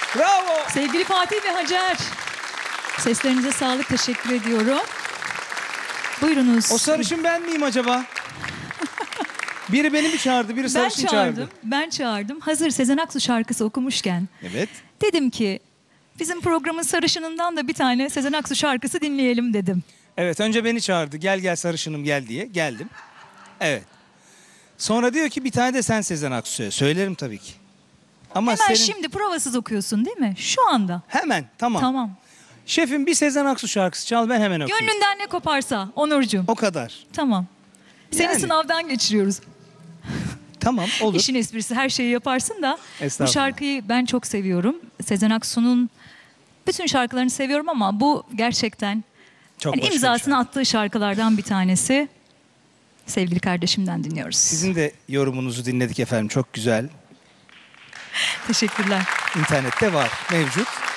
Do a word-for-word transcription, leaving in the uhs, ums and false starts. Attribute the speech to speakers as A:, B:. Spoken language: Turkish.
A: Bravo.
B: Sevgili Fatih ve Hacer. Seslerinize sağlık, teşekkür ediyorum. Buyurunuz.
A: O sarışın ben miyim acaba? Biri beni mi çağırdı, biri
B: ben
A: sarışın
B: çağırdım,
A: çağırdı.
B: ben çağırdım. Hazır Sezen Aksu şarkısı okumuşken.
A: Evet.
B: Dedim ki bizim programın sarışınından da bir tane Sezen Aksu şarkısı dinleyelim dedim.
A: Evet, önce beni çağırdı. Gel gel sarışınım gel diye. Geldim. Evet. Sonra diyor ki bir tane de sen Sezen Aksu'ya. Söylerim tabii ki. Ama
B: Hemen
A: senin...
B: şimdi provasız okuyorsun değil mi? Şu anda.
A: Hemen, tamam.
B: Tamam.
A: Şefim bir Sezen Aksu şarkısı çal, ben hemen okuyayım.
B: Gönlünden ne koparsa Onurcuğum.
A: O kadar.
B: Tamam. Seni
A: Yani.
B: sınavdan geçiriyoruz.
A: Tamam, olur.
B: İşin esprisi, her şeyi yaparsın da. Bu
A: Estağfurullah.
B: şarkıyı ben çok seviyorum. Sezen Aksu'nun bütün şarkılarını seviyorum ama bu gerçekten
A: Çok
B: yani
A: başka bir
B: imzasını
A: şarkı.
B: attığı şarkılardan bir tanesi. Sevgili kardeşimden dinliyoruz.
A: Sizin de yorumunuzu dinledik efendim. Çok güzel.
B: Teşekkürler.
A: İnternette var, mevcut.